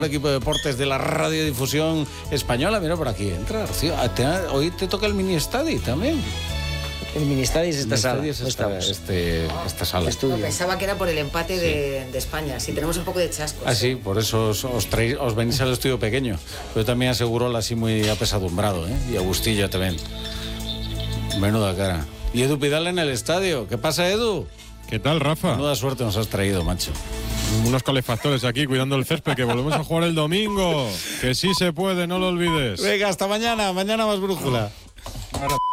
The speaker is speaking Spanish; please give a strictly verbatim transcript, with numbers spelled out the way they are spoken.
El equipo de deportes de la radiodifusión española. Mira, por aquí entra, Rocío. Hoy te toca el mini estadio también. El mini estadio es esta sala. Es esta, este, esta sala. Estudio. No, pensaba que era por el empate Sí. de, de España. Sí, tenemos un poco de chasco. Ah, sí, por eso os, os, traéis, os venís al estudio pequeño. Pero también aseguró así muy apesadumbrado, ¿eh? Y Agustillo también. Menuda cara. Y Edu Pidal en el estadio. ¿Qué pasa, Edu? ¿Qué tal, Rafa? Menuda suerte nos has traído, macho. Unos calefactores aquí cuidando el césped, que volvemos a jugar el domingo. Que sí se puede, no lo olvides. Venga, hasta mañana. Mañana más brújula. Ahora.